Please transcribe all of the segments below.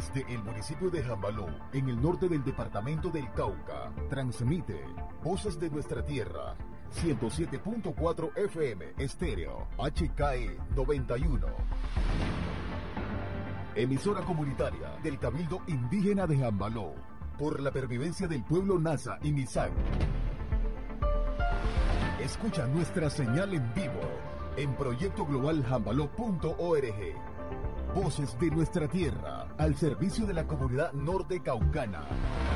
Desde el municipio de Jambaló, en el norte del departamento del Cauca, transmite Voces de Nuestra Tierra, 107.4 FM Estéreo, HKE 91. Emisora comunitaria del Cabildo Indígena de Jambaló, por la pervivencia del pueblo Nasa y Misak. Escucha nuestra señal en vivo en proyectoglobaljambaló.org. Voces de Nuestra Tierra, al servicio de la comunidad norte caucana.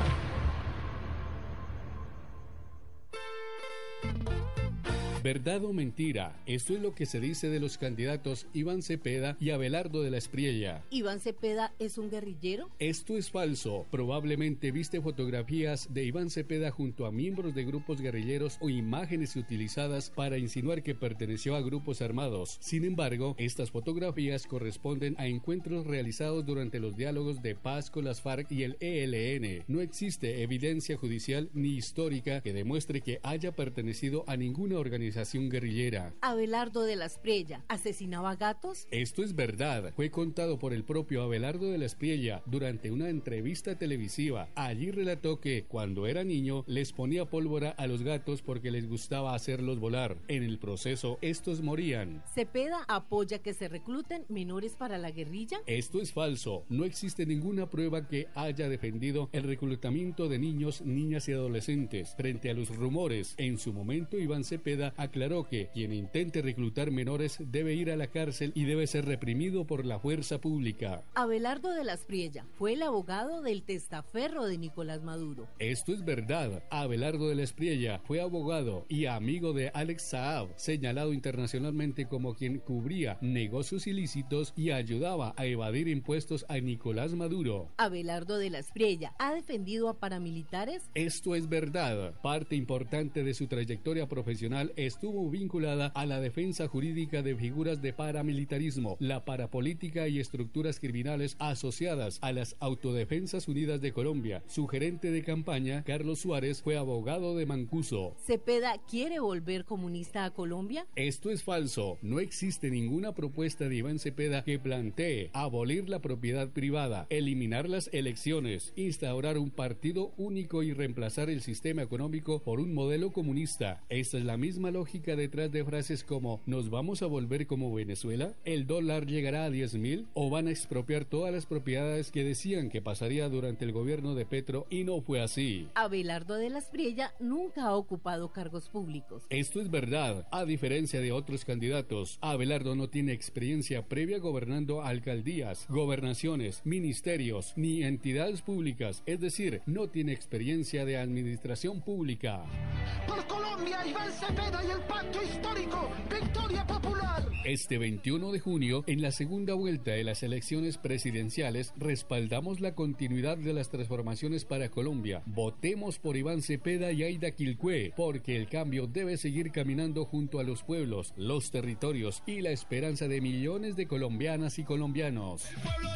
¿Verdad o mentira? Esto es lo que se dice de los candidatos Iván Cepeda y Abelardo de la Espriella. ¿Iván Cepeda es un guerrillero? Esto es falso. Probablemente viste fotografías de Iván Cepeda junto a miembros de grupos guerrilleros o imágenes utilizadas para insinuar que perteneció a grupos armados. Sin embargo, estas fotografías corresponden a encuentros realizados durante los diálogos de paz con las FARC y el ELN. No existe evidencia judicial ni histórica que demuestre que haya pertenecido a ninguna organización guerrillera. Abelardo de la Espriella, ¿asesinaba gatos? Esto es verdad. Fue contado por el propio Abelardo de la Espriella durante una entrevista televisiva. Allí relató que, cuando era niño, les ponía pólvora a los gatos porque les gustaba hacerlos volar. En el proceso, estos morían. ¿Cepeda apoya que se recluten menores para la guerrilla? Esto es falso. No existe ninguna prueba que haya defendido el reclutamiento de niños, niñas y adolescentes. Frente a los rumores, en su momento Iván Cepeda aclaró que quien intente reclutar menores debe ir a la cárcel y debe ser reprimido por la fuerza pública. Abelardo de la Espriella fue el abogado del testaferro de Nicolás Maduro. Esto es verdad. Abelardo de la Espriella fue abogado y amigo de Alex Saab, señalado internacionalmente como quien cubría negocios ilícitos y ayudaba a evadir impuestos a Nicolás Maduro. Abelardo de la Espriella ha defendido a paramilitares. Esto es verdad. Parte importante de su trayectoria profesional estuvo vinculada a la defensa jurídica de figuras de paramilitarismo, la parapolítica y estructuras criminales asociadas a las Autodefensas Unidas de Colombia. Su gerente de campaña, Carlos Suárez, fue abogado de Mancuso. ¿Cepeda quiere volver comunista a Colombia? Esto es falso. No existe ninguna propuesta de Iván Cepeda que plantee abolir la propiedad privada, eliminar las elecciones, instaurar un partido único y reemplazar el sistema económico por un modelo comunista. Esta es la misma lógica detrás de frases como ¿nos vamos a volver como Venezuela? ¿El dólar llegará a 10.000? ¿O van a expropiar todas las propiedades que decían que pasaría durante el gobierno de Petro y no fue así? Abelardo de la Espriella nunca ha ocupado cargos públicos. Esto es verdad. A diferencia de otros candidatos, Abelardo no tiene experiencia previa gobernando alcaldías, gobernaciones, ministerios ni entidades públicas, es decir, no tiene experiencia de administración pública. Por Colombia, Iván Cepeda y el pacto histórico, victoria popular. Este 21 de junio, en la segunda vuelta de las elecciones presidenciales, respaldamos la continuidad de las transformaciones para Colombia. Votemos por Iván Cepeda y Aida Quilcué, porque el cambio debe seguir caminando junto a los pueblos, los territorios y la esperanza de millones de colombianas y colombianos.